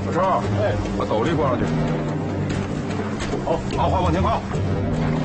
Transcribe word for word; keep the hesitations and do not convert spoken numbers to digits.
小超，哎，把斗笠挂上去。好，阿华往前靠。